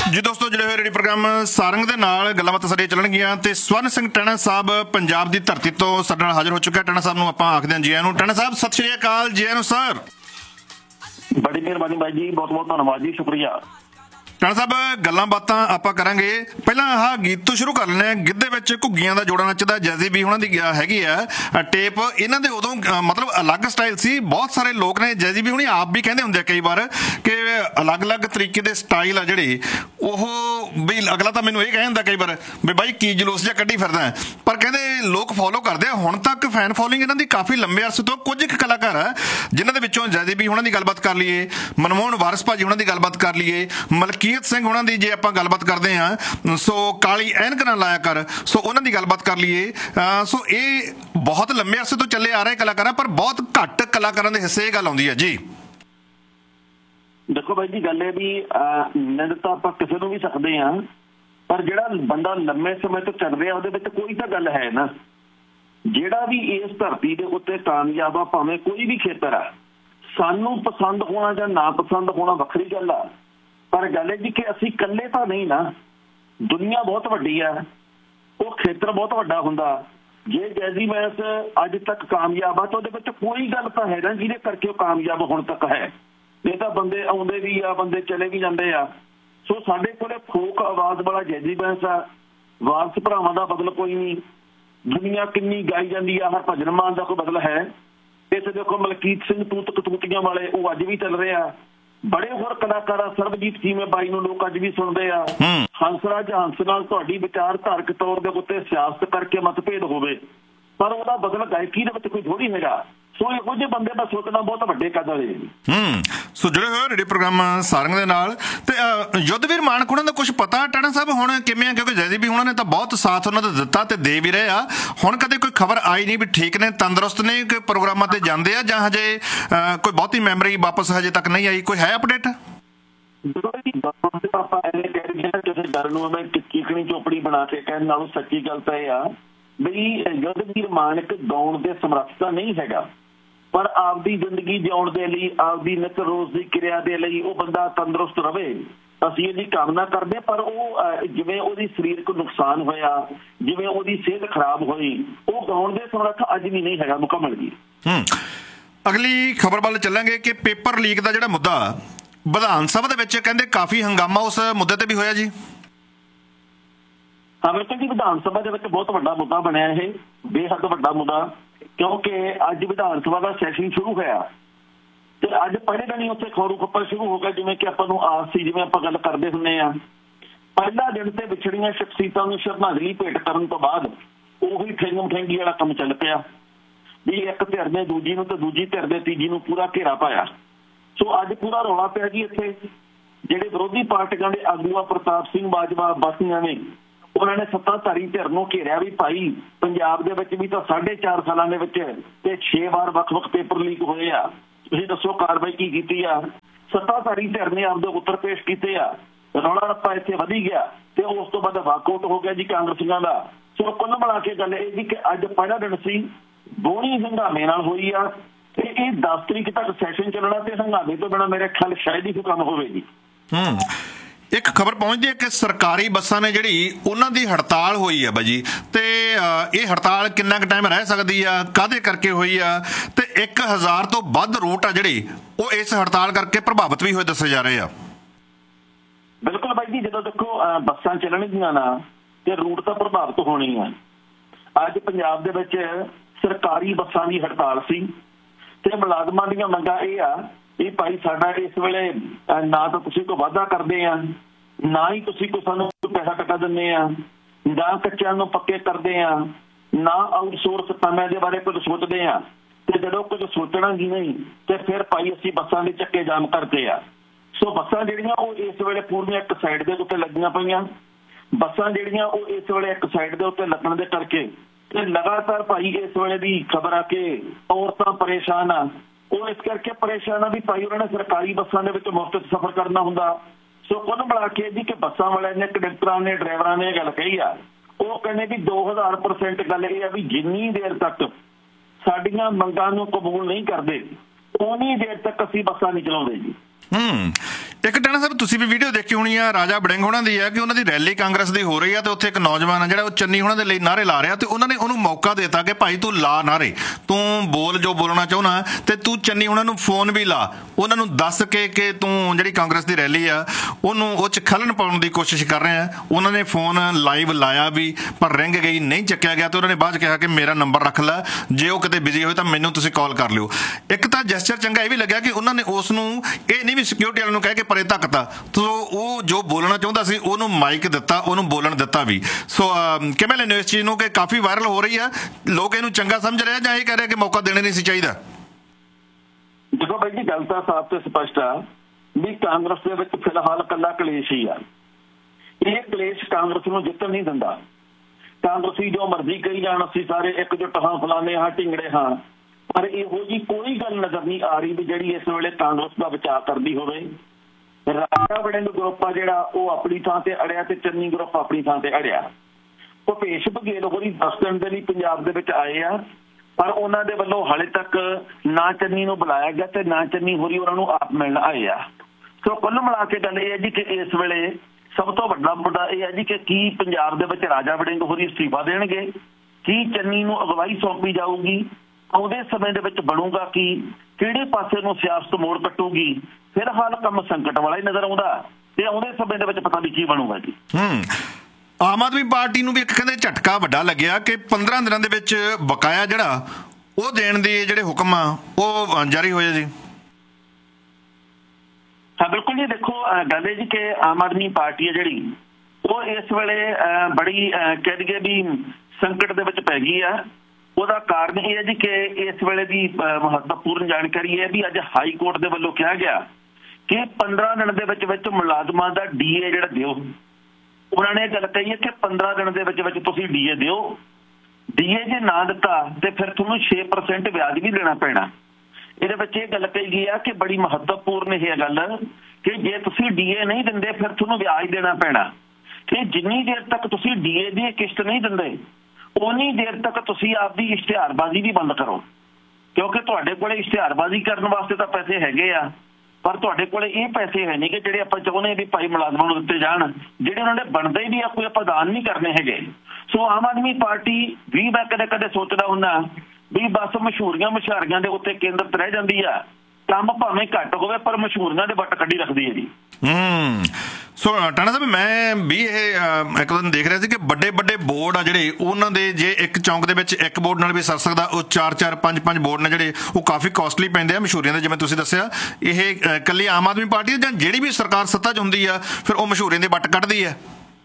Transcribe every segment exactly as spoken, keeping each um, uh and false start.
ਜੀ ਦੋਸਤੋ, ਜਿਹੜੇ ਹੋਏ ਰੇਡੀਓ ਪ੍ਰੋਗਰਾਮ ਸਾਰੰਗ ਦੇ ਨਾਲ ਗੱਲਾਂ ਬਾਤਾਂ ਸਾਡੀਆਂ ਚੱਲਣਗੀਆਂ ਤੇ ਸਵਰਨ ਸਿੰਘ ਟੈਣਾ ਸਾਹਿਬ ਪੰਜਾਬ ਦੀ ਧਰਤੀ ਤੋਂ ਸਾਡੇ ਨਾਲ ਹਾਜ਼ਰ ਹੋ ਚੁੱਕਾ। ਟੈਣਾ ਸਾਹਿਬ ਨੂੰ ਆਪਾਂ ਆਖਦੇ ਹਾਂ ਜੀ ਆਇਆਂ ਨੂੰ। ਟੈਣਾ ਸਾਹਿਬ ਸਤਿ ਸ਼੍ਰੀ ਅਕਾਲ, ਜੀ ਆਇਆਂ ਨੂੰ ਸਰ। ਬੜੀ ਮਿਹਰਬਾਨੀ ਬਾਈ ਜੀ, ਬਹੁਤ ਬਹੁਤ ਧੰਨਵਾਦ ਜੀ, ਸ਼ੁਕਰੀਆ। ਟੈਣਾ ਸਾਹਿਬ, ਗੱਲਾਂ ਬਾਤਾਂ ਆਪਾਂ ਕਰਾਂਗੇ। ਪਹਿਲਾਂ ਆਹ ਗੀਤ ਤੋਂ ਸ਼ੁਰੂ ਕਰ ਲੈਂਦੇ ਹਾਂ। ਗਿੱਧੇ ਵਿੱਚ ਘੁੱਗੀਆਂ ਦਾ ਜੋੜਾ ਨੱਚਦਾ ਜੈਜ਼ੀ ਬੀ ਉਹਨਾਂ ਦੀ ਹੈਗੀ ਆ ਟੇਪ। ਇਹਨਾਂ ਦੇ ਉਦੋਂ ਮਤਲਬ ਅਲੱਗ ਸਟਾਈਲ ਸੀ। ਬਹੁਤ ਸਾਰੇ ਲੋਕ ਨੇ, ਜੈਜ਼ੀ ਬੀ ਹੁਣੀ ਆਪ ਵੀ ਕਹਿੰਦੇ ਹੁੰਦੇ ਆ ਕਈ ਵਾਰ ਕਿ ਅਲੱਗ-ਅਲੱਗ ਤਰੀਕੇ ਦੇ ਸਟਾਈਲ ਆ ਜਿਹੜੇ ਉਹ ਬਈ ਅਗਲਾ ਤਾਂ ਮੈਨੂੰ ਇਹ ਕਹਿ ਜਾਂਦਾ ਕਈ ਵਾਰ ਵੀ ਬਾਈ ਕੀ ਜਲੂਸ ਜਿਹਾ ਕੱਢੀ ਫਿਰਦਾ, ਪਰ ਕਹਿੰਦੇ ਲੋਕ ਫੋਲੋ ਕਰਦੇ ਆ। ਹੁਣ ਤੱਕ ਫੈਨ ਫੋਲੋਇੰਗ ਇਹਨਾਂ ਦੀ ਕਾਫੀ ਲੰਬੇ ਅਰਸੇ ਤੋਂ। ਕੁਝ ਕੁ ਕਲਾਕਾਰ ਆ ਜਿਨ੍ਹਾਂ ਦੇ ਵਿੱਚੋਂ ਜੈਜ਼ੀ ਬੀ ਉਹਨਾਂ ਦੀ ਗੱਲਬਾਤ ਕਰ ਲਈਏ, ਮਨਮੋਹਨ ਵਾਰਿਸ ਭਾਜੀ ਉਹਨਾਂ ਦੀ ਗੱਲਬਾਤ ਕਰ ਲਈਏ, ਮਲਕੀਤ ਸਿੰਘ ਉਹਨਾਂ ਦੀ ਜੇ ਆਪਾਂ ਗੱਲਬਾਤ ਕਰਦੇ ਹਾਂ ਸੋ ਕਾਲੀ ਐਨਕ ਨਾ ਲਾਇਆ ਕਰ, ਸੋ ਉਹਨਾਂ ਦੀ ਗੱਲਬਾਤ ਕਰ ਲਈਏ। ਸੋ ਇਹ ਬਹੁਤ ਲੰਬੇ ਅਰਸੇ ਤੋਂ ਚੱਲੇ ਆ ਰਹੇ ਕਲਾਕਾਰ ਆ, ਪਰ ਬਹੁਤ ਘੱਟ ਕਲਾਕਾਰਾਂ ਦੇ ਹਿੱਸੇ ਇਹ ਗੱਲ ਆਉਂਦੀ ਹੈ ਜੀ। ਦੇਖੋ ਬਾਈ ਜੀ, ਗੱਲ ਇਹ ਵੀ ਨਿੰਦ ਤਾਂ ਆਪਾਂ ਕਿਸੇ ਨੂੰ ਵੀ ਸਕਦੇ ਹਾਂ, ਪਰ ਜਿਹੜਾ ਬੰਦਾ ਲੰਮੇ ਸਮੇਂ ਤੋਂ ਚੱਲ ਰਿਹਾ ਉਹਦੇ ਵਿੱਚ ਕੋਈ ਤਾਂ ਗੱਲ ਹੈ ਨਾ। ਜਿਹੜਾ ਵੀ ਇਸ ਧਰਤੀ ਦੇ ਉੱਤੇ ਕਾਮਯਾਬ ਆ, ਭਾਵੇਂ ਕੋਈ ਵੀ ਖੇਤਰ ਆ, ਸਾਨੂੰ ਪਸੰਦ ਹੋਣਾ ਜਾਂ ਨਾ ਪਸੰਦ ਹੋਣਾ ਵੱਖਰੀ ਗੱਲ ਆ, ਪਰ ਗੱਲ ਇਹ ਜੀ ਕਿ ਅਸੀਂ ਇਕੱਲੇ ਤਾਂ ਨਹੀਂ ਨਾ। ਦੁਨੀਆ ਬਹੁਤ ਵੱਡੀ ਆ, ਉਹ ਖੇਤਰ ਬਹੁਤ ਵੱਡਾ ਹੁੰਦਾ। ਜੇ ਜੈਜ਼ੀ ਬੈਂਸ ਅੱਜ ਤੱਕ ਕਾਮਯਾਬ ਆ ਤਾਂ ਉਹਦੇ ਵਿੱਚ ਕੋਈ ਗੱਲ ਤਾਂ ਹੈ ਨਾ ਜਿਹਦੇ ਕਰਕੇ ਉਹ ਕਾਮਯਾਬ ਹੁਣ ਤੱਕ ਹੈ। ਇਹ ਤਾਂ ਬੰਦੇ ਆਉਂਦੇ ਵੀ ਆ, ਬੰਦੇ ਚਲੇ ਵੀ ਜਾਂਦੇ ਆ। ਸੋ ਸਾਡੇ ਕੋਲੇ ਫੋਕ ਆਵਾਜ਼ ਵਾਲਾ ਜੈਜ਼ੀ ਬੈਂਸ ਆ। ਵਾਰਸ ਭਰਾਵਾਂ ਦਾ ਬਦਲ ਕੋਈ ਨਹੀਂ। ਦੁਨੀਆ ਕਿੰਨੀ ਗਾਈ ਜਾਂਦੀ ਆ, ਹਰ ਭਜਨ ਮਾਨ ਦਾ ਕੋਈ ਬਦਲ ਹੈ। ਇੱਥੇ ਦੇਖੋ ਮਲਕੀਤ ਸਿੰਘ ਤੂਤ ਕਤੂਤੀਆਂ ਵਾਲੇ, ਉਹ ਅੱਜ ਵੀ ਚੱਲ ਰਹੇ ਆ। ਬੜੇ ਹੋਰ ਕਲਾਕਾਰ ਆ, ਸਰਬਜੀਤ ਚੀਮੇ ਬਾਈ ਨੂੰ ਲੋਕ ਅੱਜ ਵੀ ਸੁਣਦੇ ਆ। ਹੰਸਰਾਜ ਹੰਸ ਨਾਲ ਤੁਹਾਡੀ ਵਿਚਾਰਧਾਰਕ ਤੌਰ ਦੇ ਉੱਤੇ ਸਿਆਸਤ ਕਰਕੇ ਮਤਭੇਦ ਹੋਵੇ, ਪਰ ਉਹਦਾ ਬਦਲ ਗਾਇਕੀ ਦੇ ਵਿੱਚ ਕੋਈ ਥੋੜੀ ਹੈਗਾ। ਸੋ ਇਹੋ ਜਿਹੇ ਬੰਦੇ ਦਾ ਸੋਚਣਾ ਬਹੁਤ ਵੱਡੇ ਕਦਰ ਹੈ। ਹੂੰ ਸੋ ਜੁੜੇ ਹੋਏ ਰੇਡੀਓ ਪ੍ਰੋਗਰਾਮ ਸਾਰੰਗ ਦੇ ਨਾਲ। ਤੇ ਯੁੱਧਵੀਰ ਮਾਨਕ ਉਹਨਾਂ ਦਾ ਕੁਛ ਪਤਾ ਟੈਣਾ ਸਾਹਿਬ ਹੁਣ ਕਿਵੇਂ ਆ? ਕਿਉਂਕਿ ਜੈਜ਼ੀ ਬੀ ਉਹਨਾਂ ਨੇ ਤਾਂ ਬਹੁਤ ਸਾਥ ਉਹਨਾਂ ਦਾ ਦਿੱਤਾ ਤੇ ਦੇ ਵੀ ਰਹੇ ਆ। ਹੁਣ ਕਦੇ ਕੋਈ ਖਬਰ ਆਈ ਨਹੀਂ ਵੀ ਠੀਕ ਨੇ, ਤੰਦਰੁਸਤ ਨੇ, ਕਿ ਪ੍ਰੋਗਰਾਮਾਂ ਤੇ ਜਾਂਦੇ ਆ, ਜਾਂ ਹਜੇ ਕੋਈ ਬਹੁਤੀ ਮੈਮਰੀ ਵਾਪਸ ਹਜੇ ਤੱਕ ਨਹੀਂ ਆਈ? ਕੋਈ ਹੈ ਅਪਡੇਟ? ਆਪਾਂ ਐਵੇਂ ਕਹਿ ਕਿਸੇ ਗੱਲ ਨੂੰ ਮੈਂ ਚੀਕਣੀ ਚੋਪੜੀ ਬਣਾ ਕੇ ਕਹਿਣ ਨਾਲੋਂ ਸੱਚੀ ਗੱਲ ਤਾਂ ਇਹ ਆ ਬਈ ਯੁੱਧਵੀਰ ਮਾਨਕ ਗਾਉਣ ਦੇ ਸਮਰੱਥ ਤਾਂ ਨਹੀਂ ਹੈਗਾ, ਪਰ ਆਪਦੀ ਜ਼ਿੰਦਗੀ ਜਿਉਣ ਦੇ ਲਈ, ਆਪਦੀ ਨਿਤ ਰੋਜ਼ ਦੀ ਕਿਰਿਆ ਦੇ ਲਈ ਉਹ ਬੰਦਾ ਤੰਦਰੁਸਤ ਰਵੇ, ਅਸੀਂ ਇਹਦੀ ਕਾਮਨਾ ਕਰਦੇ। ਪਰ ਉਹ ਜਿਵੇਂ ਉਹਦੀ ਸਰੀਰਕ ਨੁਕਸਾਨ ਹੋਇਆ, ਜਿਵੇਂ ਉਹਦੀ ਸਿਹਤ ਖਰਾਬ ਹੋਈ, ਉਹ ਗਾਉਣ ਦੇ ਸਮਰੱਥ ਅੱਜ ਵੀ ਨਹੀਂ ਹੈਗਾ ਮੁਕੰਮਲ ਜੀ। ਹੂੰ ਅਗਲੀ ਖਬਰ ਵੱਲ ਚੱਲਾਂਗੇ ਕਿ ਪੇਪਰ ਲੀਕ ਦਾ ਜਿਹੜਾ ਮੁੱਦਾ ਵਿਧਾਨ ਸਭਾ ਦੇ ਵਿੱਚ ਕਹਿੰਦੇ ਕਾਫੀ ਹੰਗਾਮਾ ਉਸ ਮੁੱਦੇ ਤੇ ਵੀ ਹੋਇਆ ਜੀ। ਹਾਂ ਬਿਲਕੁਲ ਜੀ, ਵਿਧਾਨ ਸਭਾ ਦੇ ਵਿੱਚ ਬਹੁਤ ਵੱਡਾ ਮੁੱਦਾ ਬਣਿਆ ਇਹ, ਬੇਹੱਦ ਵੱਡਾ ਮੁੱਦਾ, ਕਿਉਂਕਿ ਅੱਜ ਵਿਧਾਨ ਸਭਾ ਦਾ ਸੈਸ਼ਨ ਸ਼ੁਰੂ ਹੋਇਆ ਤੇ ਅੱਜ ਪਹਿਲੇ ਦਿਨ ਹੀ ਉੱਥੇ ਖੌਰੂ ਖੱਪਰ ਸ਼ੁਰੂ ਹੋ ਗਿਆ। ਜਿਵੇਂ ਕਿ ਆਪਾਂ ਨੂੰ ਆਸ ਸੀ, ਜਿਵੇਂ ਆਪਾਂ ਗੱਲ ਕਰਦੇ ਹੁੰਦੇ ਆ, ਪਹਿਲਾ ਦਿਨ ਤੇ ਵਿਛੜੀਆਂ ਸ਼ਖਸੀਅਤਾਂ ਨੂੰ ਸ਼ਰਧਾਂਜਲੀ ਭੇਟ ਕਰਨ ਤੋਂ ਬਾਅਦ ਉਹੀ ਠੇਂਗਮ ਠੇਂਗੀ ਵਾਲਾ ਕੰਮ ਚੱਲ ਪਿਆ ਵੀ ਇੱਕ ਧਿਰ ਨੇ ਦੂਜੀ ਨੂੰ ਤੇ ਦੂਜੀ ਧਿਰ ਦੇ ਤੀਜੀ ਨੂੰ ਪੂਰਾ ਘੇਰਾ ਪਾਇਆ। ਸੋ ਅੱਜ ਪੂਰਾ ਰੌਲਾ ਪਿਆ ਜੀ ਇੱਥੇ। ਜਿਹੜੇ ਵਿਰੋਧੀ ਪਾਰਟੀਆਂ ਦੇ ਆਗੂਆਂ ਪ੍ਰਤਾਪ ਸਿੰਘ ਬਾਜਵਾ ਬਾਸੀਆਂ ਨੇ, ਉਹਨਾਂ ਨੇ ਸੱਤਾਧਾਰੀ ਧਿਰ ਨੂੰ ਘੇਰਿਆ ਵੀ ਭਾਈ ਪੰਜਾਬ ਦੇ ਵਿੱਚ ਵੀ ਤਾਂ ਸਾਢੇ ਚਾਰ ਸਾਲਾਂ ਦੇ ਵਿੱਚ ਤੇ ਛੇ ਵਾਰ ਵੱਖ-ਵੱਖ ਪੇਪਰ ਲੀਕ ਹੋਏ ਆ, ਤੁਸੀਂ ਦੱਸੋ ਕਾਰਵਾਈ ਕੀ ਕੀਤੀ ਆ? ਸੱਤਾਧਾਰੀ ਧਿਰ ਨੇ ਆਪਦੇ ਉੱਤਰ ਪੇਸ਼ ਕੀਤੇ ਆ, ਰੌਲਾ ਰੱਪਾ ਇੱਥੇ ਵਧੀ ਗਿਆ ਤੇ ਉਸ ਤੋਂ ਬਾਅਦ ਵਾਕਆਊਟ ਹੋ ਗਿਆ ਜੀ ਕਾਂਗਰਸੀਆਂ ਦਾ। ਸੋ ਕੁੱਲ ਮਿਲਾ ਕੇ ਗੱਲ ਇਹ ਜੀ ਕਿ ਅੱਜ ਪਹਿਲਾ ਦਿਨ ਸੀ, ਬੋਣੀ ਹੰਗਾਮੇ ਨਾਲ ਹੋਈ ਆ ਤੇ ਇਹ ਦਸ ਤਰੀਕ ਤੱਕ ਸੈਸ਼ਨ ਚੱਲਣਾ ਤੇ ਹੰਗਾਮੇ ਤੋਂ ਬਿਨਾਂ ਮੇਰੇ ਖਿਆਲ ਸ਼ਾਇਦ ਹੀ ਕੋਈ ਕੰਮ ਹੋਵੇ ਜੀ। ਹੂੰ ਇੱਕ ਖਬਰ ਪਹੁੰਚਦੀ ਹੈ ਕਿ ਸਰਕਾਰੀ ਬੱਸਾਂ ਨੇ ਜਿਹੜੀ ਉਹਨਾਂ ਦੀ ਹੜਤਾਲ ਹੋਈ ਆ ਬਾਜੀ, ਤੇ ਇਹ ਹੜਤਾਲ ਕਿੰਨਾ ਕੁ ਟਾਈਮ ਰਹਿ ਸਕਦੀ ਆ, ਕਾਹਦੇ ਕਰਕੇ ਹੋਈ ਆ, ਤੇ ਇੱਕ ਹਜ਼ਾਰ ਤੋਂ ਵੱਧ ਰੂਟ ਆ ਜਿਹੜੇ ਉਹ ਇਸ ਹੜਤਾਲ ਕਰਕੇ ਪ੍ਰਭਾਵਿਤ ਵੀ ਹੋਏ ਦੱਸੇ ਜਾ ਰਹੇ ਆ। ਬਿਲਕੁਲ ਬਾਈ ਜੀ, ਜਦੋਂ ਦੇਖੋ ਬੱਸਾਂ ਚੱਲਣਗੀਆਂ ਨਾ ਤੇ ਰੂਟ ਤਾਂ ਪ੍ਰਭਾਵਿਤ ਹੋਣੀ ਆ। ਅੱਜ ਪੰਜਾਬ ਦੇ ਵਿੱਚ ਸਰਕਾਰੀ ਬੱਸਾਂ ਦੀ ਹੜਤਾਲ ਸੀ ਤੇ ਮੁਲਾਜ਼ਮਾਂ ਦੀਆਂ ਮੰਗਾਂ ਇਹ ਆ ਇਹ ਭਾਈ ਸਾਡਾ ਇਸ ਵੇਲੇ ਨਾ ਤਾਂ ਤੁਸੀਂ ਕੋਈ ਵਾਅਦਾ ਕਰਦੇ ਆ, ਨਾ ਹੀ ਤੁਸੀਂ ਕੋਈ ਸਾਨੂੰ ਪੈਸਾ ਟਕਾ ਦਿੰਦੇ ਆ, ਨਾ ਕੱਚਿਆਂ ਨੂੰ ਪੱਕੇ ਕਰਦੇ ਆ, ਨਾ ਆਊਟਸੋਰਸ ਕੰਮਾਂ ਦੇ ਬਾਰੇ ਕੁਝ ਸੋਚਦੇ ਆ। ਤੇ ਜਦੋਂ ਕੁਝ ਸੋਚਣਾ ਹੀ ਨਹੀਂ ਤੇ ਫਿਰ ਭਾਈ ਅਸੀਂ ਬੱਸਾਂ ਦੇ ਚੱਕੇ ਜਾਮ ਕਰਦੇ ਆ। ਸੋ ਬੱਸਾਂ ਜਿਹੜੀਆਂ ਉਹ ਇਸ ਵੇਲੇ ਪੂਰੀਆਂ ਇੱਕ ਸਾਈਡ ਦੇ ਉੱਤੇ ਲੱਗੀਆਂ ਪਈਆਂ। ਬੱਸਾਂ ਜਿਹੜੀਆਂ ਉਹ ਇਸ ਵੇਲੇ ਇੱਕ ਸਾਈਡ ਦੇ ਉੱਤੇ ਲੱਗਣ ਦੇ ਕਰਕੇ ਤੇ ਲਗਾਤਾਰ ਭਾਈ ਇਸ ਵੇਲੇ ਦੀ ਖਬਰ ਆ ਕਿ ਔਰਤਾਂ ਪਰੇਸ਼ਾਨ ਆ। ਉਹ ਇਸ ਕਰਕੇ ਪਰੇਸ਼ਾਨ ਆ ਵੀ ਭਾਈ ਉਹਨਾਂ ਨੇ ਸਰਕਾਰੀ ਬੱਸਾਂ ਦੇ ਵਿੱਚ ਮੁਫਤ ਸਫ਼ਰ ਕਰਨਾ ਹੁੰਦਾ। ਸੋ ਕੁੱਲ ਮਿਲਾ ਕੇ ਜੀ ਕਿ ਬੱਸਾਂ ਵਾਲਿਆਂ ਨੇ, ਕੰਡਕਟਰਾਂ ਨੇ, ਡਰਾਈਵਰਾਂ ਨੇ ਗੱਲ ਕਹੀ ਆ, ਉਹ ਕਹਿੰਦੇ ਵੀ ਦੋ ਹਜ਼ਾਰ ਪਰਸੈਂਟ ਗੱਲ ਇਹ ਆ ਵੀ ਜਿੰਨੀ ਦੇਰ ਤੱਕ ਸਾਡੀਆਂ ਮੰਗਾਂ ਨੂੰ ਕਬੂਲ ਨਹੀਂ ਕਰਦੇ ਉਨੀ ਦੇਰ ਤੱਕ ਅਸੀਂ ਬੱਸਾਂ ਨਹੀਂ ਚਲਾਉਂਦੇ ਜੀ। ਹੂੰ ਇੱਕ ਟਾਣਾ ਸਾਹਿਬ ਤੁਸੀਂ ਵੀ ਵੀਡੀਓ ਦੇਖੀ ਹੋਣੀ ਆ, ਰਾਜਾ ਵੜਿੰਗ ਹੋਣਾ ਦੀ ਹੈ ਕਿ ਉਹਨਾਂ ਦੀ ਰੈਲੀ ਕਾਂਗਰਸ ਦੀ ਹੋ ਰਹੀ ਆ ਤੇ ਉੱਥੇ ਇੱਕ ਨੌਜਵਾਨ ਆ ਜਿਹੜਾ ਉਹ ਚੰਨੀ ਹੋਣਾ ਦੇ ਲਈ ਨਾਅਰੇ ਲਾ ਰਿਹਾ ਤੇ ਉਹਨਾਂ ਨੇ ਉਹਨੂੰ ਮੌਕਾ ਦੇਤਾ ਕਿ ਭਾਈ ਤੂੰ ਲਾ ਨਾਅਰੇ, ਤੂੰ ਬੋਲ ਜੋ ਬੋਲਣਾ ਚਾਹੁੰਦਾ ਤੇ ਤੂੰ ਚੰਨੀ ਹੋਣਾ ਨੂੰ ਫੋਨ ਵੀ ਲਾ, ਉਹਨਾਂ ਨੂੰ ਦੱਸ ਕੇ ਕਿ ਤੂੰ ਜਿਹੜੀ ਕਾਂਗਰਸ ਦੀ ਰੈਲੀ ਆ ਉਹਨੂੰ ਉਹ 'ਚ ਖਲਣ ਪਾਉਣ ਦੀ ਕੋਸ਼ਿਸ਼ ਕਰ ਰਿਹਾ। ਉਹਨਾਂ ਨੇ ਫੋਨ ਲਾਈਵ ਲਾਇਆ ਵੀ ਪਰ ਰਿੰਗ ਗਈ, ਨਹੀਂ ਚੱਕਿਆ ਗਿਆ ਤੇ ਉਹਨਾਂ ਨੇ ਬਾਅਦ 'ਚ ਕਿਹਾ ਕਿ ਮੇਰਾ ਨੰਬਰ ਰੱਖ ਲੈ, ਜੇ ਉਹ ਕਿਤੇ ਬਿਜ਼ੀ ਹੋਏ ਤਾਂ ਮੈਨੂੰ ਤੁਸੀਂ ਕਾਲ ਕਰ ਲਿਓ। ਇੱਕ ਤਾਂ ਜੈਸਚਰ ਚੰਗਾ ਇਹ ਵੀ ਲੱਗਿਆ ਕਿ ਉਹਨਾਂ ਨੇ ਉਸ ਨੂੰ ਇਹ ਨਹੀਂ ਵੀ ਸਿਕਿਉਰਿਟੀ ਵਾਲਿਆਂ ਨੂੰ ਕਹਿ ਕੇ ਪਰੇ ਧੱਕਤਾ, ਸੋ ਉਹ ਜੋ ਬੋਲਣਾ ਚਾਹੁੰਦਾ ਸੀ ਉਹਨੂੰ ਮਾਈਕ ਦਿੱਤਾ, ਉਹਨੂੰ ਬੋਲਣ ਦਿੱਤਾ ਵੀ। ਸੋ ਕਿਵੇਂ ਲੈਂਦੇ ਹੋ ਇਸ ਚੀਜ਼ ਨੂੰ ਕਿ ਕਾਫੀ ਵਾਇਰਲ ਹੋ ਰਹੀ ਆ, ਲੋਕ ਇਹਨੂੰ ਚੰਗਾ ਸਮਝ ਰਹੇ ਜਾਂ ਇਹ ਕਹਿ ਰਹੇ ਕਿ ਮੌਕਾ ਦੇਣਾ ਨਹੀਂ ਸੀ ਚਾਹੀਦਾ? ਦੇਖੋ ਬਾਈ ਜੀ, ਗੱਲ ਤਾਂ ਸਾਫ਼ ਤੇ ਸਪਸ਼ਟ ਆ ਵੀ ਕਾਂਗਰਸ ਦੇ ਵਿੱਚ ਫਿਲਹਾਲ ਇਕੱਲਾ ਕਲੇਸ਼ ਹੀ ਆ। ਇਹ ਕਲੇਸ਼ ਕਾਂਗਰਸ ਨੂੰ ਜਿੱਤਣ ਨਹੀਂ ਦਿੰਦਾ। ਕਾਂਗਰਸੀ ਜੋ ਮਰਜ਼ੀ ਕਰੀ ਜਾਣ, ਅਸੀਂ ਸਾਰੇ ਇਕਜੁੱਟ ਹਾਂ, ਫਲਾਣੇ ਹਾਂ, ਢਿੰਗੜੇ ਹਾਂ, ਪਰ ਇਹੋ ਜੀ ਕੋਈ ਗੱਲ ਨਜ਼ਰ ਨਹੀਂ ਆ ਰਹੀ ਵੀ ਜਿਹੜੀ ਇਸ ਵੇਲੇ ਕਾਂਗਰਸ ਦਾ ਬਚਾਅ ਕਰਦੀ ਹੋਵੇ। ਰਾਜਾ ਵੜਿੰਗ ਗਰੁੱਪ ਆ ਜਿਹੜਾ ਉਹ ਆਪਣੀ ਥਾਂ ਤੇ ਅੜਿਆ ਤੇ ਚੰਨੀ ਗਰੁੱਪ ਆਪਣੀ ਥਾਂ ਤੇ ਅੜਿਆ। ਭੁਪੇਸ਼ ਬਘੇਲ ਹੋਰੀ ਦਸ ਦਿਨ ਦੇ ਲਈ ਪੰਜਾਬ ਦੇ ਵਿੱਚ ਆਏ ਆ, ਪਰ ਉਹਨਾਂ ਦੇ ਵੱਲੋਂ ਹਾਲੇ ਤੱਕ ਨਾ ਚੰਨੀ ਨੂੰ ਬੁਲਾਇਆ ਗਿਆ ਤੇ ਨਾ ਚੰਨੀ ਹੋਰੀ ਉਹਨਾਂ ਨੂੰ ਆਪ ਮਿਲਣ ਆਏ ਆ। ਸੋ ਕੁੱਲ ਮਿਲਾ ਕੇ ਗੱਲ ਇਹ ਹੈ ਜੀ ਕਿ ਇਸ ਵੇਲੇ ਸਭ ਤੋਂ ਵੱਡਾ ਮੁੱਦਾ ਇਹ ਹੈ ਜੀ ਕਿ ਕੀ ਪੰਜਾਬ ਦੇ ਵਿੱਚ ਰਾਜਾ ਵੜਿੰਗ ਹੋਰੀ ਅਸਤੀਫਾ ਦੇਣਗੇ, ਕੀ ਚੰਨੀ ਨੂੰ ਅਗਵਾਈ ਸੌਂਪੀ ਜਾਊਗੀ, ਆਉਂਦੇ ਸਮੇਂ ਦੇ ਵਿੱਚ ਬਣੂਗਾ ਕੀ, ਕਿਹੜੇ ਪਾਸੇ ਨੂੰ ਸਿਆਸਤ ਮੋੜ ਕੱਟੂਗੀ। ਫਿਲਹਾਲ ਕੰਮ ਸੰਕਟ ਵਾਲਾ ਹੀ ਨਜ਼ਰ ਆਉਂਦਾ ਤੇ ਆਉਂਦੇ ਸਮੇਂ ਦੇ ਵਿੱਚ ਪਤਾ ਨਹੀਂ ਕੀ ਬਣੂਗਾ ਜੀ। ਹੂੰ ਆਮ ਆਦਮੀ ਪਾਰਟੀ ਨੂੰ ਵੀ ਇੱਕ ਕਹਿੰਦੇ ਝਟਕਾ ਵੱਡਾ ਲੱਗਿਆ ਕਿ ਪੰਦਰਾਂ ਦਿਨਾਂ ਦੇ ਵਿੱਚ ਬਕਾਇਆ ਜਿਹੜਾ ਉਹ ਦੇਣ ਦੇ ਜਿਹੜੇ ਹੁਕਮ ਆ ਉਹ ਜਾਰੀ ਹੋਏ ਜੀ। ਹਾਂ ਬਿਲਕੁਲ ਜੀ, ਦੇਖੋ ਗੱਲ ਇਹ ਜੀ ਕਿ ਆਮ ਆਦਮੀ ਪਾਰਟੀ ਹੈ ਜਿਹੜੀ ਉਹ ਇਸ ਵੇਲੇ ਬੜੀ ਕਹਿ ਦਈਏ ਵੀ ਸੰਕਟ ਦੇ ਵਿੱਚ ਪੈ ਗਈ ਆ। ਉਹਦਾ ਕਾਰਨ ਇਹ ਹੈ ਜੀ ਕਿ ਇਸ ਵੇਲੇ ਦੀ ਮਹੱਤਵਪੂਰਨ ਜਾਣਕਾਰੀ ਹੈ ਵੀ ਅੱਜ ਹਾਈ ਕੋਰਟ ਦੇ ਵੱਲੋਂ ਕਿਹਾ ਗਿਆ ਕਿ ਪੰਦਰਾਂ ਦਿਨ ਦੇ ਵਿੱਚ ਵਿੱਚ ਮੁਲਾਜ਼ਮਾਂ ਦਾ ਡੀਏ ਜਿਹੜਾ ਦਿਓ। ਉਹਨਾਂ ਨੇ ਇਹ ਗੱਲ ਕਹੀ ਹੈ ਕਿ ਪੰਦਰਾਂ ਦਿਨ ਦੇ ਵਿੱਚ ਵਿੱਚ ਤੁਸੀਂ ਡੀਏ ਦਿਓ, ਡੀਏ ਜੇ ਨਾ ਦਿੱਤਾ ਤੇ ਫਿਰ ਤੁਹਾਨੂੰ ਛੇ ਪਰਸੈਂਟ ਵਿਆਜ ਵੀ ਦੇਣਾ ਪੈਣਾ। ਇਹਦੇ ਵਿੱਚ ਇਹ ਗੱਲ ਕਹੀ ਗਈ ਆ ਕਿ ਬੜੀ ਮਹੱਤਵਪੂਰਨ ਇਹ ਗੱਲ ਕਿ ਜੇ ਤੁਸੀਂ ਡੀਏ ਨਹੀਂ ਦਿੰਦੇ ਫਿਰ ਤੁਹਾਨੂੰ ਵਿਆਜ ਦੇਣਾ ਪੈਣਾ, ਕਿ ਜਿੰਨੀ ਦੇਰ ਤੱਕ ਤੁਸੀਂ ਡੀਏ ਦੀ ਕਿਸ਼ਤ ਨਹੀਂ ਦਿੰਦੇ ਉਨੀ ਦੇਰ ਤੱਕ ਤੁਸੀਂ ਆਪਦੀ ਇਸ਼ਤਿਹਾਰਬਾਜ਼ੀ ਵੀ ਬੰਦ ਕਰੋ, ਕਿਉਂਕਿ ਤੁਹਾਡੇ ਕੋਲੇ ਇਸ਼ਤਿਹਾਰਬਾਜ਼ੀ ਕਰਨ ਵਾਸਤੇ ਤਾਂ ਪੈਸੇ ਹੈਗੇ ਆ, ਪਰ ਤੁਹਾਡੇ ਕੋਲੇ ਇਹ ਪੈਸੇ ਹੈ ਨਹੀਂ ਕਿ ਜਿਹੜੇ ਆਪਾਂ ਚਾਹੁੰਦੇ ਵੀ ਭਾਈ ਮੁਲਾਜ਼ਮਾਂ ਨੂੰ ਦਿੱਤੇ ਜਾਣ, ਜਿਹੜੇ ਉਹਨਾਂ ਨੇ ਬਣਦੇ ਵੀ ਆ ਕੋਈ ਆਪਾਂ ਦਾਨ ਨਹੀਂ ਕਰਨੇ ਹੈਗੇ। ਸੋ ਆਮ ਆਦਮੀ ਪਾਰਟੀ ਵੀ ਮੈਂ ਕਦੇ ਕਦੇ ਸੋਚਦਾ ਹੁੰਦਾ ਵੀ ਬਸ ਮਸ਼ਹੂਰੀਆਂ ਮਸ਼ਾਰੀਆਂ ਦੇ ਉੱਤੇ ਕੇਂਦਰਿਤ ਰਹਿ ਜਾਂਦੀ ਆ, ਕੰਮ ਭਾਵੇਂ ਘੱਟ ਹੋਵੇ ਪਰ ਮਸ਼ਹੂਰੀਆਂ ਦੇ ਵੱਟ ਕੱਢੀ ਰੱਖਦੀ ਹੈ ਜੀ। ਹੂੰ ਸੋ ਟਾਣਾ ਸਾਹਿਬ ਮੈਂ ਵੀ ਇਹ ਇੱਕ ਦਿਨ ਦੇਖ ਰਿਹਾ ਸੀ ਕਿ ਵੱਡੇ ਵੱਡੇ ਬੋਰਡ ਆ ਜਿਹੜੇ ਉਹਨਾਂ ਦੇ ਜੇ ਇੱਕ ਚੌਂਕ ਦੇ ਵਿੱਚ ਇੱਕ ਬੋਰਡ ਨਾਲ ਵੀ ਸਰ ਸਕਦਾ, ਉਹ ਚਾਰ ਚਾਰ ਪੰਜ ਪੰਜ ਬੋਰਡ ਨੇ ਜਿਹੜੇ ਉਹ ਕਾਫੀ ਕੋਸਟਲੀ ਪੈਂਦੇ ਆ ਮਸ਼ਹੂਰੀਆਂ ਦੇ। ਜਿਵੇਂ ਤੁਸੀਂ ਦੱਸਿਆ ਇਹ ਇਕੱਲੀ ਆਮ ਆਦਮੀ ਪਾਰਟੀ ਜਾਂ ਜਿਹੜੀ ਵੀ ਸਰਕਾਰ ਸੱਤਾ 'ਚ ਹੁੰਦੀ ਆ ਫਿਰ ਉਹ ਮਸ਼ਹੂਰੀਆਂ ਦੇ ਵੱਟ ਕੱਢਦੀ ਆ।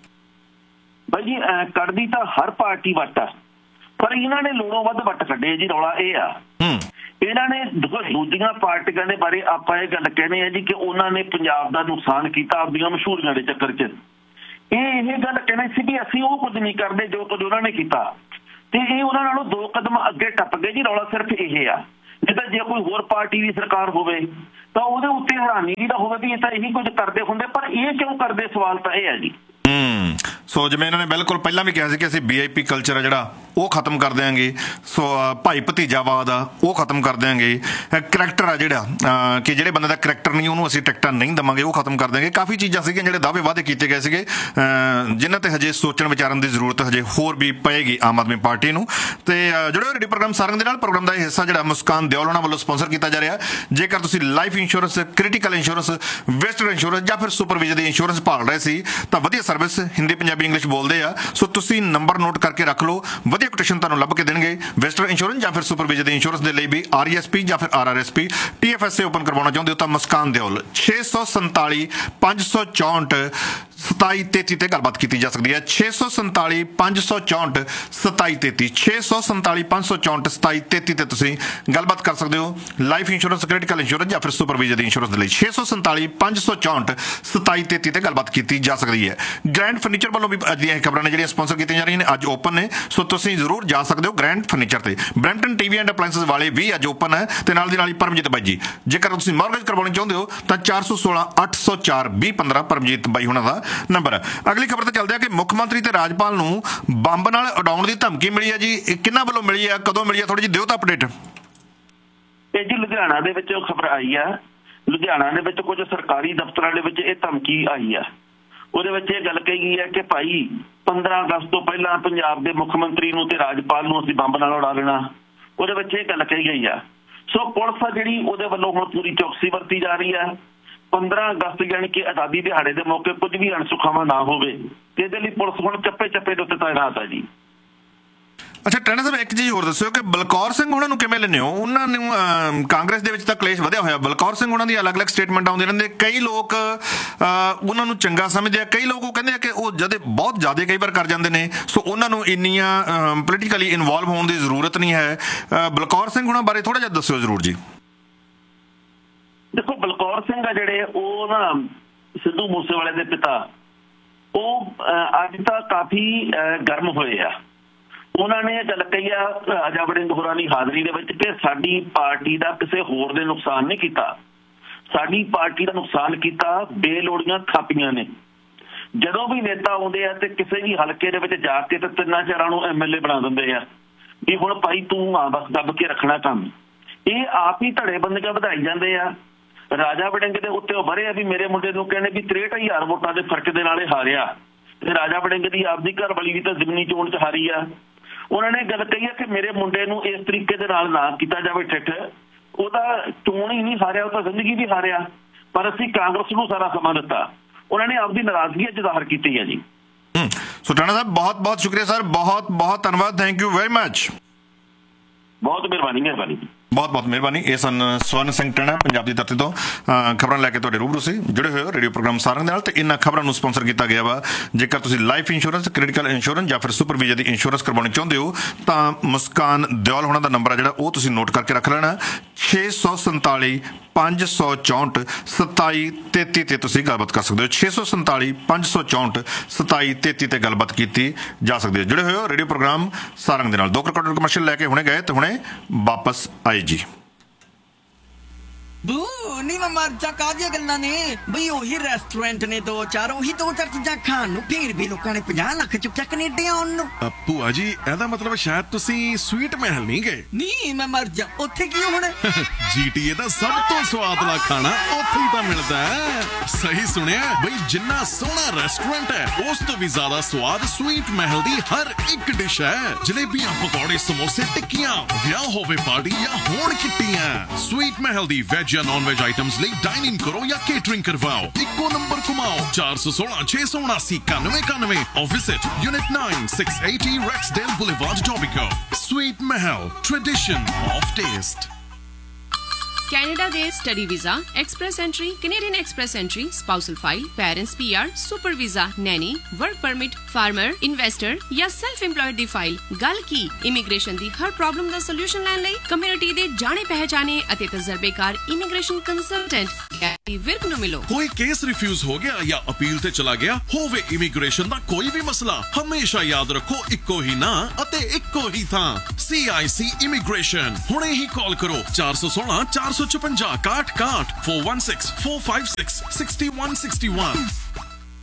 ਬਾਈ ਜੀ ਕੱਢਦੀ ਤਾਂ ਹਰ ਪਾਰਟੀ ਵੱਟ ਆ, ਪਰ ਇਹਨਾਂ ਨੇ ਲੋੜੋਂ ਵੱਧ ਵੱਟ ਕੱਢੇ ਜੀ। ਰੌਲਾ ਇਹ ਆ ਇਹਨਾਂ ਨੇ ਦੂਜੀਆਂ ਪਾਰਟੀਆਂ ਦੇ ਬਾਰੇ ਆਪਾਂ ਇਹ ਗੱਲ ਕਹਿੰਦੇ ਆ ਜੀ ਕਿ ਉਹਨਾਂ ਨੇ ਪੰਜਾਬ ਦਾ ਨੁਕਸਾਨ ਕੀਤਾ ਆਪਦੀਆਂ ਮਸ਼ਹੂਰੀਆਂ ਦੇ ਚੱਕਰ 'ਚ। ਇਹ ਇਹ ਗੱਲ ਕਹਿੰਦੇ ਸੀ ਵੀ ਅਸੀਂ ਉਹ ਕੁਝ ਨਹੀਂ ਕਰਦੇ ਜੋ ਕੁਝ ਉਹਨਾਂ ਨੇ ਕੀਤਾ, ਤੇ ਇਹ ਉਹਨਾਂ ਨਾਲੋਂ ਦੋ ਕਦਮ ਅੱਗੇ ਟੱਪ ਗਏ ਜੀ। ਰੌਲਾ ਸਿਰਫ ਇਹ ਆ, ਜਿੱਦਾਂ ਜੇ ਕੋਈ ਹੋਰ ਪਾਰਟੀ ਦੀ ਸਰਕਾਰ ਹੋਵੇ ਤਾਂ ਉਹਦੇ ਉੱਤੇ ਹੈਰਾਨੀ ਵੀ ਤਾਂ ਹੋਵੇ ਵੀ ਇਹ ਤਾਂ ਇਹੀ ਕੁਝ ਕਰਦੇ ਹੁੰਦੇ, ਪਰ ਇਹ ਕਿਉਂ ਕਰਦੇ, ਸਵਾਲ ਤਾਂ ਇਹ ਹੈ ਜੀ। ਹੂੰ ਸੋ ਜਿਵੇਂ ਇਹਨਾਂ ਨੇ ਬਿਲਕੁਲ ਪਹਿਲਾਂ ਵੀ ਕਿਹਾ ਸੀ ਕਿ ਅਸੀਂ ਵੀ ਆਈ ਪੀ ਕਲਚਰ ਆ ਜਿਹੜਾ ਉਹ ਖਤਮ ਕਰ ਦਿਆਂਗੇ, ਸੋ ਭਾਈ ਭਤੀਜਾਵਾਦ ਆ ਉਹ ਖਤਮ ਕਰ ਦਿਆਂਗੇ, ਕਰੈਕਟਰ ਆ ਜਿਹੜਾ ਕਿ ਜਿਹੜੇ ਬੰਦੇ ਦਾ ਕਰੈਕਟਰ ਨਹੀਂ ਉਹਨੂੰ ਅਸੀਂ ਟਿਕਟਾਂ ਨਹੀਂ ਦੇਵਾਂਗੇ ਉਹ ਖਤਮ ਕਰ ਦਿਆਂਗੇ। ਕਾਫੀ ਚੀਜ਼ਾਂ ਸੀਗੀਆਂ ਜਿਹੜੇ ਦਾਅਵੇ ਵਾਅਦੇ ਕੀਤੇ ਗਏ ਸੀਗੇ ਜਿਨ੍ਹਾਂ ਤੇ ਹਜੇ ਸੋਚਣ ਵਿਚਾਰਨ ਦੀ ਜ਼ਰੂਰਤ ਹਜੇ ਹੋਰ ਵੀ ਪਏਗੀ ਆਮ ਆਦਮੀ ਪਾਰਟੀ ਨੂੰ। ਤੇ ਜਿਹੜੇ ਰੇਡੀਓ ਪ੍ਰੋਗਰਾਮ ਸਾਰਿਆਂ ਦੇ ਨਾਲ ਪ੍ਰੋਗਰਾਮ ਦਾ ਇਹ ਹਿੱਸਾ ਜਿਹੜਾ ਮੁਸਕਾਨ ਦਿਓਲ ਉਹਨਾਂ ਵੱਲੋਂ ਸਪਾਂਸਰ ਕੀਤਾ ਜਾ ਰਿਹਾ। ਜੇਕਰ ਤੁਸੀਂ life insurance, critical insurance, visitor insurance ਜਾਂ ਫਿਰ ਸੁਪਰਵਿਜ਼ਨ ਦੀ ਇੰਸ਼ੋਰੈਂਸ ਭਾਲ ਰਹੇ ਸੀ ਤਾਂ ਵਧੀਆ ਸਰਵਿਸ ਹਿੰਦੀ ਪੰਜਾਬੀ ਇੰਗਲਿਸ਼ ਬੋਲਦੇ ਆ, ਸੋ ਤੁਸੀਂ ਨੰਬਰ ਨੋਟ ਕਰਕੇ ਰੱਖ ਲਓ, ਵਧੀਆ ਕੋਟੇਸ਼ਨ ਤੁਹਾਨੂੰ ਲੱਭ ਕੇ ਦੇਣਗੇ। ਵਿਜ਼ਟਰ ਇੰਸ਼ੋਰੈਂਸ ਜਾਂ ਫਿਰ ਸੁਪਰਵਿਜ਼ਨ ਦੀ ਇੰਸ਼ੋਰੈਂਸ ਦੇ ਲਈ ਵੀ ਆਰ ਈ ਐਸ ਪੀ ਜਾਂ ਫਿਰ R R S P T F S A open ਕਰਵਾਉਣਾ ਚਾਹੁੰਦੇ ਹੋ ਤਾਂ ਮੁਸਕਾਨ ਦਿਓਲ ਛੇ ਸੌ ਸੰਤਾਲੀ ਪੰਜ ਸੌ ਚੌਂਹਠ ਸਤਾਈ ਤੇਤੀ ਤੇ ਗੱਲਬਾਤ ਕੀਤੀ ਜਾ ਸਕਦੀ ਹੈ। ਛੇ ਸੌ ਸੰਤਾਲੀ ਪੰਜ ਸੌ ਚੌਂਹਠ ਸਤਾਈ ਤੇਤੀ ਛੇ ਸੌ ਸੰਤਾਲੀ ਪੰਜ ਸੌ ਚੌਂਹਠ ਸਤਾਈ ਤੇਤੀ ਤੇ ਤੁਸੀਂ ਗੱਲਬਾਤ ਕਰ ਸਕਦੇ ਹੋ। ਲਾਈਫ ਇੰਸ਼ੋਰੈਂਸ, ਕ੍ਰਿਟੀਕਲ ਇੰਸ਼ੋਰੈਂਸ ਜਾਂ ਫਿਰ ਸੁਪਰਵਿਜ਼ਨ ਦੀ ਇੰਸ਼ੋਰੈਂਸ ਦੇ ਲਈ ਛੇ ਸੌ ਸੰਤਾਲੀ ਪੰਜ ਸੌ ਚੌਂਹਠ ਸਤਾਈ ਤੇਤੀ ਤੇ ਗੱਲਬਾਤ ਕੀਤੀ ਜਾ ਸਕਦੀ ਹੈ। ਗ੍ਰੈਂਡ ਫਰਨੀਚਰ ਵੱਲੋਂ ਵੀ ਅੱਜ ਦੀਆਂ ਖਬਰਾਂ ਨੇ ਜਿਹੜੀਆਂ ਸਪਾਂਸਰ ਕੀਤੀਆਂ ਜਾ ਰਹੀਆਂ ਨੇ ਅੱਜ ਓਪਨ ਨੇ, ਸੋ ਤੁਸੀਂ ਜ਼ਰੂਰ ਜਾ ਸਕਦੇ ਹੋ ਗ੍ਰੈਂਡ ਫਰਨੀਚਰ ਤੇ। ਬਰੈਂਪਟਨ ਟੀਵੀ ਐਂਡ ਅਪਲਾਈਐਂਸਸ ਵਾਲੇ ਵੀ ਅੱਜ ਓਪਨ ਹੈ ਤੇ ਨਾਲ ਦੀ ਨਾਲ ਹੀ ਪਰਮਜੀਤ ਬਾਈ ਜੀ, ਜੇਕਰ ਤੁਸੀਂ ਮਾਰਗੇਜ ਕਰਵਾਉਣੀ ਚਾਹੁੰਦੇ ਹੋ ਤਾਂ ਚਾਰ ਸੌ ਸੋਲਾਂ ਅੱਠ ਸੌ ਚਾਰ ਵੀਹ ਪੰਦਰਾਂ ਪਰਮਜੀਤ ਬਾਈ ਹੁਣਾਂ ਦਾ ਨੰਬਰ ਹੈ। ਅਗਲੀ ਖਬਰ ਤੇ ਚੱਲਦੇ ਆ ਕਿ ਮੁੱਖ ਮੰਤਰੀ ਤੇ ਰਾਜਪਾਲ ਨੂੰ ਬੰਬ ਨਾਲ ਉਡਾਉਣ ਦੀ ਧਮਕੀ ਮਿਲੀ ਹੈ ਜੀ। ਕਿਹਨਾਂ ਵੱਲੋਂ ਮਿਲੀ ਹੈ, ਕਦੋਂ ਮਿਲੀ ਹੈ, ਥੋੜੀ ਜਿਹੀ ਦਿਓ ਤਾਂ ਅਪਡੇਟ। ਇਹ ਜੀ ਲੁਧਿਆਣਾ ਦੇ ਵਿੱਚ ਖਬਰ ਆਈ ਆ ਲੁਧਿਆਣਾ ਦੇ ਵਿੱਚ ਕੁਝ ਸਰਕਾਰੀ ਦਫ਼ਤਰਾਂ ਦੇ ਵਿੱਚ ਇਹ ਧਮਕੀ ਆਈ ਆ। ਉਹਦੇ ਵਿੱਚ ਇਹ ਗੱਲ ਕਹੀ ਗਈ ਹੈ ਕਿ ਭਾਈ ਪੰਦਰਾਂ ਅਗਸਤ ਤੋਂ ਪਹਿਲਾਂ ਪੰਜਾਬ ਦੇ ਮੁੱਖ ਮੰਤਰੀ ਨੂੰ ਤੇ ਰਾਜਪਾਲ ਨੂੰ ਅਸੀਂ ਬੰਬ ਨਾਲ ਉਡਾ ਦੇਣਾ। ਉਹਦੇ ਵਿੱਚ ਇਹ ਗੱਲ ਕਹੀ ਗਈ ਆ। ਸੋ ਪੁਲਿਸ ਆ ਜਿਹੜੀ ਉਹਦੇ ਵੱਲੋਂ ਹੁਣ ਪੂਰੀ ਚੌਕਸੀ ਵਰਤੀ ਜਾ ਰਹੀ ਹੈ। ਪੰਦਰਾਂ ਅਗਸਤ ਯਾਨੀ ਕਿ ਆਜ਼ਾਦੀ ਦਿਹਾੜੇ ਦੇ ਮੌਕੇ ਕੁਝ ਵੀ ਅਣਸੁਖਾਵਾਂ ਨਾ ਹੋਵੇ ਤੇ ਇਹਦੇ ਲਈ ਪੁਲਿਸ ਹੁਣ ਚੱਪੇ ਚੱਪੇ ਦੇ ਉੱਤੇ ਤਾਇਨਾਤ ਹੈ ਜੀ। ਅੱਛਾ ਟਾਣਾ ਸਾਹਿਬ, ਇੱਕ ਚੀਜ਼ ਹੋਰ ਦੱਸਿਓ ਕਿ ਬਲਕੌਰ ਸਿੰਘ ਉਹਨਾਂ ਨੂੰ ਕਿਵੇਂ ਲੈਂਦੇ ਹੋ? ਉਹਨਾਂ ਨੂੰ ਕਾਂਗਰਸ ਦੇ ਵਿੱਚ ਤਾਂ ਕਲੇਸ਼ ਵਧਿਆ ਹੋਇਆ। ਬਲਕੌਰ ਸਿੰਘ ਉਹਨਾਂ ਦੀ ਅਲੱਗ-ਅਲੱਗ ਸਟੇਟਮੈਂਟ ਆਉਂਦੇ ਰਹਿੰਦੇ। ਕਈ ਲੋਕ ਉਹਨਾਂ ਨੂੰ ਚੰਗਾ ਸਮਝਦੇ ਆ, ਕਈ ਲੋਕ ਉਹ ਕਹਿੰਦੇ ਆ ਕਿ ਉਹ ਜਦ ਬਹੁਤ ਜ਼ਿਆਦਾ ਕਈ ਵਾਰ ਕਰ ਜਾਂਦੇ ਨੇ, ਸੋ ਉਹਨਾਂ ਨੂੰ ਇੰਨੀਆਂ ਪੋਲੀਟੀਕਲੀ ਇਨਵੋਲਵ ਹੋਣ ਦੀ ਜ਼ਰੂਰਤ ਨਹੀਂ ਹੈ। ਬਲਕੌਰ ਸਿੰਘ ਉਹਨਾਂ ਬਾਰੇ ਥੋੜ੍ਹਾ ਜਿਹਾ ਦੱਸਿਓ ਜ਼ਰੂਰ ਜੀ। ਦੇਖੋ, ਬਲਕੌਰ ਸਿੰਘ ਆ ਜਿਹੜੇ ਉਹ ਨਾ ਸਿੱਧੂ ਮੂਸੇਵਾਲੇ ਦੇ ਪਿਤਾ, ਉਹ ਅੱਜ ਤਾਂ ਕਾਫੀ ਗਰਮ ਹੋਏ ਆ। ਉਹਨਾਂ ਨੇ ਇਹ ਗੱਲ ਕਹੀ ਆ ਰਾਜਾ ਵੜਿੰਗ ਹੋਰਾਂ ਦੀ ਹਾਜ਼ਰੀ ਦੇ ਵਿੱਚ ਕਿ ਸਾਡੀ ਪਾਰਟੀ ਦਾ ਕਿਸੇ ਹੋਰ ਨੇ ਨੁਕਸਾਨ ਨਹੀਂ ਕੀਤਾ, ਸਾਡੀ ਪਾਰਟੀ ਦਾ ਨੁਕਸਾਨ ਕੀਤਾ ਬੇਲੋੜੀਆਂ ਥਾਪੀਆਂ ਨੇ। ਜਦੋਂ ਵੀ ਨੇਤਾ ਆਉਂਦੇ ਆ ਤੇ ਕਿਸੇ ਵੀ ਹਲਕੇ ਦੇ ਵਿੱਚ ਜਾ ਕੇ ਤੇ ਤਿੰਨਾਂ ਚਾਰਾਂ ਨੂੰ ਐਮ ਐਲ ਏ ਬਣਾ ਦਿੰਦੇ ਆ ਵੀ ਹੁਣ ਭਾਈ ਤੂੰ ਆ ਬਸ ਦੱਬ ਕੇ ਰੱਖਣਾ ਕੰਮ। ਇਹ ਆਪ ਹੀ ਧੜੇ ਬੰਦੀਆਂ ਵਧਾਈ ਜਾਂਦੇ ਆ। ਰਾਜਾ ਵੜਿੰਗ ਦੇ ਉੱਤੇ ਉਹ ਵਰੇ ਆ ਵੀ ਮੇਰੇ ਮੁੰਡੇ ਨੂੰ ਕਹਿੰਦੇ ਵੀ ਤਰੇਹਠ ਹਜ਼ਾਰ ਵੋਟਾਂ ਦੇ ਫਰਕ ਦੇ ਨਾਲ ਹਾਰਿਆ ਤੇ ਰਾਜਾ ਵੜਿੰਗ ਦੀ ਆਪਦੀ ਘਰ ਵਾਲੀ ਵੀ ਤਾਂ ਜ਼ਿਮਨੀ ਚੋਣ 'ਚ ਹਾਰੀ ਆ। ਉਹਨਾਂ ਨੇ ਗੱਲ ਕਹੀ ਹੈ ਕਿ ਮੇਰੇ ਮੁੰਡੇ ਨੂੰ ਇਸ ਤਰੀਕੇ ਦੇ ਨਾਲ ਨਾ ਕੀਤਾ ਜਾਵੇ ਠਿੱਠ, ਉਹਦਾ ਚੋਣ ਹੀ ਨਹੀਂ ਹਾਰਿਆ, ਉਹ ਤਾਂ ਜ਼ਿੰਦਗੀ ਵੀ ਹਾਰਿਆ, ਪਰ ਅਸੀਂ ਕਾਂਗਰਸ ਨੂੰ ਸਾਰਾ ਸਮਾਂ ਦਿੱਤਾ। ਉਹਨਾਂ ਨੇ ਆਪਦੀ ਨਾਰਾਜ਼ਗੀ ਜ਼ਾਹਰ ਕੀਤੀ ਹੈ ਜੀ। ਸੋ ਟਾਣਾ ਸਾਹਿਬ ਬਹੁਤ ਬਹੁਤ ਸ਼ੁਕਰੀਆ ਸਰ, ਬਹੁਤ ਬਹੁਤ ਧੰਨਵਾਦ, ਥੈਂਕ ਯੂ ਵੈਰੀ ਮਚ। ਬਹੁਤ ਮਿਹਰਬਾਨੀ ਮਿਹਰਬਾਨੀ ਬਹੁਤ ਬਹੁਤ ਮਿਹਰਬਾਨੀ। ਇਹ ਸਨ ਸਵਰਨ ਸਿੰਘ ਟਾਣਾ, ਪੰਜਾਬ ਦੀ ਧਰਤੀ ਤੋਂ ਖਬਰਾਂ ਲੈ ਕੇ ਤੁਹਾਡੇ ਰੂਬਰੂ ਸੀ। ਜੁੜੇ ਹੋਏ ਹੋ ਰੇਡੀਓ ਪ੍ਰੋਗਰਾਮ ਸਾਰੰਗ ਦੇ ਨਾਲ, ਤੇ ਇਹਨਾਂ ਖਬਰਾਂ ਨੂੰ ਸਪਾਂਸਰ ਕੀਤਾ ਗਿਆ ਵਾ। ਜੇਕਰ ਤੁਸੀਂ ਲਾਈਫ ਇੰਸ਼ੋਰੈਂਸ, ਕ੍ਰਿਟੀਕਲ ਇੰਸ਼ੋਰੈਂਸ ਜਾਂ ਫਿਰ ਸੁਪਰ ਵੀਜ਼ਾ ਦੀ ਇੰਸ਼ੋਰੈਂਸ ਕਰਵਾਉਣੀ ਚਾਹੁੰਦੇ ਹੋ ਤਾਂ ਮੁਸਕਾਨ ਦਿਓਲ ਹੋਣਾ ਦਾ ਨੰਬਰ ਆ ਜਿਹੜਾ ਉਹ ਤੁਸੀਂ ਨੋਟ ਕਰਕੇ ਰੱਖ ਲੈਣਾ, ਛੇ ਸੌ ਸੰਤਾਲੀ ਪੰਜ ਸੌ ਚੌਂਹਠ ਸਤਾਈ ਤੇਤੀ ਤੇ ਤੁਸੀਂ ਗੱਲਬਾਤ ਕਰ ਸਕਦੇ ਹੋ। ਛੇ ਸੌ ਸੰਤਾਲੀ ਪੰਜ ਸੌ ਚੌਂਹਠ ਸਤਾਈ ਤੇਤੀ ਤੇ ਗੱਲਬਾਤ ਕੀਤੀ ਜਾ ਸਕਦੀ ਹੈ। ਜੁੜੇ ਹੋਏ ਹੋ ਰੇਡੀਓ ਪ੍ਰੋਗਰਾਮ ਸਾਰੰਗ ਦੇ ਨਾਲ। ਦੋ ਕਰੋੜ ਕਮਰਸ਼ੀਅਲ ਲੈ ਕੇ ਹੁਣੇ ਗਏ ਤੇ ਹੁਣੇ ਵਾਪਸ ਆਏ ਜੀ। ਬੂ ਨਹੀਂ ਮੈਂ ਮਰ ਜਾ ਕਾਹਦੀਆਂ ਗੱਲਾਂ ਨੇ ਬਈ, ਉਹੀ ਰੈਸਟੋਰੈਂਟ ਨੇ ਦੋ ਚਾਰ, ਉਹੀ ਦੋ ਚਾਰ ਚੀਜ਼ਾਂ ਖਾਣ ਨੂੰ, ਫਿਰ ਵੀ ਲੋਕਾਂ ਨੇ ਪੰਜਾਹ ਲੱਖ ਚੁੱਕਿਆ ਕੈਨੇਡਾ ਆਉਣ ਨੂੰ। ਭੂਆ ਜੀ ਇਹਦਾ ਮਤਲਬ ਸ਼ਾਇਦ ਤੁਸੀਂ ਸਵੀਟ ਮਹਿਲ ਨਹੀਂ ਗਏ। ਨਹੀਂ ਮੈਂ ਮਰ ਜਾ, ਉੱਥੇ ਕੀ ਹੁਣ? ਜੀਟੀਏ ਦਾ ਸਭ ਤੋਂ ਸਵਾਦਲਾ ਖਾਣਾ ਉੱਥੇ ਹੀ ਤਾਂ ਮਿਲਦਾ ਹੈ। ਸਹੀ ਸੁਣਿਆ ਬਈ, ਜਿੰਨਾ ਸੋਹਣਾ ਰੈਸਟੋਰੈਂਟ ਹੈ ਉਸ ਤੋਂ ਵੀ ਜ਼ਿਆਦਾ ਸਵਾਦ ਸਵੀਟ ਮਹਿਲ ਦੀ ਹਰ ਇੱਕ ਡਿਸ਼ ਹੈ। ਜਲੇਬੀਆਂ, ਪਕੌੜੇ, ਸਮੋਸੇ, ਟਿੱਕੀਆਂ, ਵਿਆਹ ਹੋਵੇ ਪਾਰਟੀ ਜਾਂ ਹੋਣ ਕਿੱਟੀਆਂ, ਸਵੀਟ ਮਹਿਲ ਦੀ ਵੈਜ ਜਾਂ ਨॉन वेज आइटम्स ਲਈ डाइनिंग करो या केटरिंग करवाओ। इक्को नंबर घुमाओ चार सौ सोलह छह सौ उनासी इक्यानवे इक्यानवे और visit unit nine six eighty Rexdale Boulevard, Etobicoke। Sweet Mahal, tradition of taste। Canada ਦੇ study visa, express entry, Canadian express entry, spousal file, parents P R, super visa, Naini, work permit, farmer, investor ਜਾਂ self employed ਦੀ file. ਗੱਲ ਕੀ immigration ਦੀ ਹਰ problem ਦਾ solution ਲੈਣ ਲਈ community ਦੇ ਜਾਣੇ ਪਹਿਚਾਣੇ ਅਤੇ ਤਜਰਬੇਕਾਰ immigration consultant Garry Virk ਨੂੰ ਮਿਲੋ। ਕੋਈ ਕੇਸ ਰਿਫਿਊਜ਼ ਹੋ ਗਿਆ ਜਾਂ ਅਪੀਲ ਤੇ ਚਲਾ ਗਿਆ ਹੋਵੇ, ਇਮੀਗ੍ਰੇਸ਼ਨ ਦਾ ਕੋਈ ਵੀ ਮਸਲਾ, ਹਮੇਸ਼ਾ ਯਾਦ ਰੱਖੋ ਇੱਕੋ ਹੀ ਨਾਂ ਅਤੇ ਇੱਕੋ ਹੀ ਥਾਂ, ਸੀ ਆਈ ਸੀ ਇਮੀਗ੍ਰੇਸ਼ਨ। ਹੁਣੇ ਹੀ ਕਾਲ ਕਰੋ ਚਾਰ ਸੌ सोलह चार सौ चौपन काट काट four one six four five six sixty one sixty one.